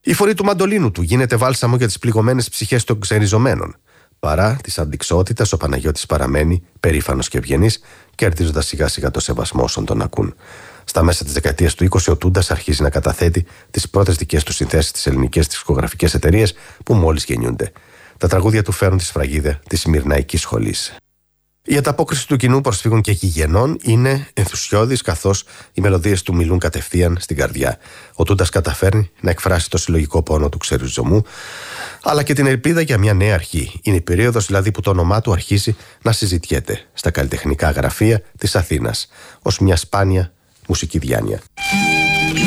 Η φωνή του μαντολίνου του γίνεται βάλσαμο για τις πληγωμένες ψυχές των ξεριζωμένων. Παρά της αντιξότητας, ο Παναγιώτης παραμένει περήφανος και ευγενής, κερδίζοντας σιγά σιγά το σεβασμό όσων τον ακούν. Στα μέσα της δεκαετίας του 20, ο Τούντας αρχίζει να καταθέτει τις πρώτες δικές του συνθέσεις στις ελληνικές δισκογραφικές εταιρείες που μόλις γεννιούνται. Τα τραγούδια του φέρουν τη σφραγίδα της Σμυρναϊκής Σχολής. Η ανταπόκριση του κοινού προσφύγων και γηγενών είναι ενθουσιώδης, καθώς οι μελωδίες του μιλούν κατευθείαν στην καρδιά. Ο Τούντας καταφέρνει να εκφράσει το συλλογικό πόνο του ξεριζωμού, αλλά και την ελπίδα για μια νέα αρχή. Είναι η περίοδος δηλαδή που το όνομά του αρχίζει να συζητιέται στα καλλιτεχνικά γραφεία της Αθήνας ως μια σπάνια μουσική διάνοια.